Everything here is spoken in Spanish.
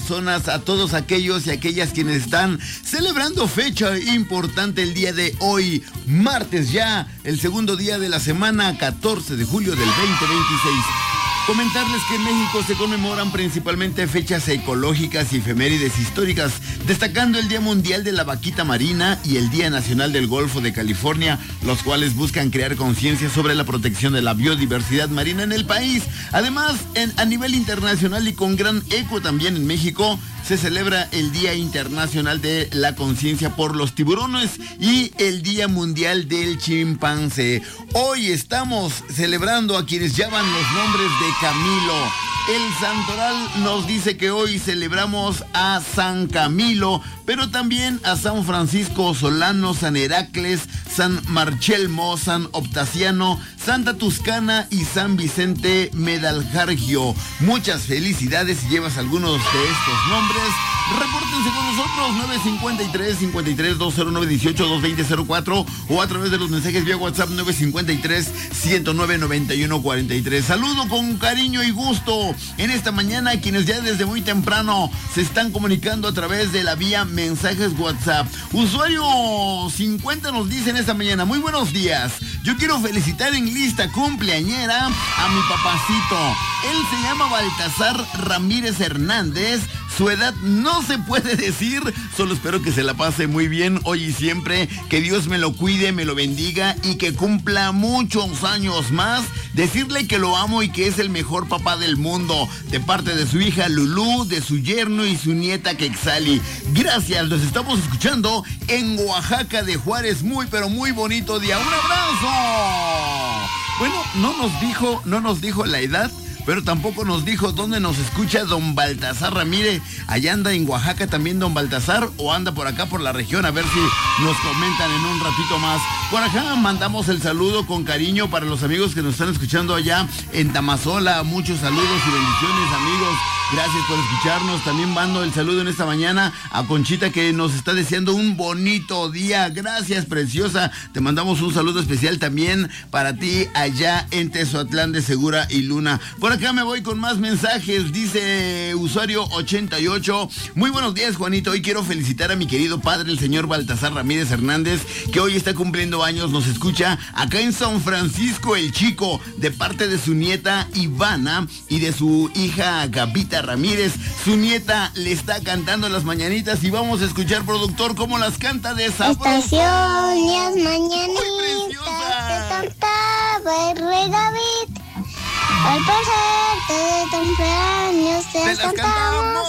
personas, a todos aquellos y aquellas quienes están celebrando fecha importante el día de hoy, martes ya, el segundo día de la semana, 14 de julio del 2026. Comentarles que en México se conmemoran principalmente fechas ecológicas y efemérides históricas, destacando el Día Mundial de la Vaquita Marina y el Día Nacional del Golfo de California, los cuales buscan crear conciencia sobre la protección de la biodiversidad marina en el país. Además, a nivel internacional y con gran eco también en México, se celebra el Día Internacional de la Conciencia por los Tiburones y el Día Mundial del Chimpancé. Hoy estamos celebrando a quienes llevan los nombres de Camilo. El santoral nos dice que hoy celebramos a San Camilo, pero también a San Francisco Solano, San Heracles, San Marchelmo, San Optaciano, Santa Tuscana y San Vicente Medaljargio. Muchas felicidades si llevas algunos de estos nombres. Repórtense con nosotros 953-209-18-220-04 o a través de los mensajes vía WhatsApp 953-109-9143. Saludo con cariño y gusto en esta mañana a quienes ya desde muy temprano se están comunicando a través de la vía mensajes WhatsApp. Usuario 50 nos dice en esta mañana: muy buenos días, yo quiero felicitar en lista cumpleañera a mi papacito. Él se llama Baltasar Ramírez Hernández. Su edad no se puede decir, solo espero que se la pase muy bien hoy y siempre, que Dios me lo cuide, me lo bendiga y que cumpla muchos años más. Decirle que lo amo y que es el mejor papá del mundo, de parte de su hija Lulú, de su yerno y su nieta Quexali. Gracias, los estamos escuchando en Oaxaca de Juárez. Muy pero muy bonito día. ¡Un abrazo! Bueno, no nos dijo la edad, pero tampoco nos dijo dónde nos escucha don Baltasar Ramírez. Allá anda en Oaxaca también don Baltasar, o anda por acá por la región, a ver si nos comentan en un ratito más. Por acá mandamos el saludo con cariño para los amigos que nos están escuchando allá en Tamazola. Muchos saludos y bendiciones, amigos. Gracias por escucharnos. También mando el saludo en esta mañana a Conchita, que nos está deseando un bonito día. Gracias, preciosa. Te mandamos un saludo especial también para ti allá en Tezoatlán de Segura y Luna. Por acá me voy con más mensajes. Dice usuario 88: muy buenos días, Juanito. Hoy quiero felicitar a mi querido padre, el señor Baltasar Ramírez Hernández, que hoy está cumpliendo años. Nos escucha acá en San Francisco el Chico, de parte de su nieta Ivana y de su hija Gavita Ramírez. Su nieta le está cantando las mañanitas y vamos a escuchar, productor, cómo las canta de sabroso. Estaciones mañanitas ¡preciosa! te cantaba el rey David. Al pasarte de cumpleaños te las cantamos